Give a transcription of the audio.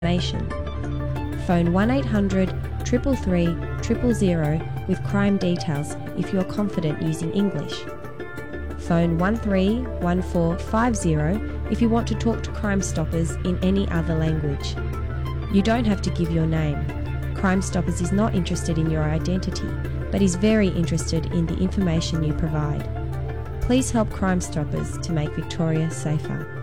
information. Phone 1800 333 000 with crime details if you're confident using English. Phone 131450 if you want to talk to Crime Stoppers in any other language. You don't have to give your name. Crime Stoppers is not interested in your identity, but is very interested in the information you provide. Please help Crime Stoppers to make Victoria safer.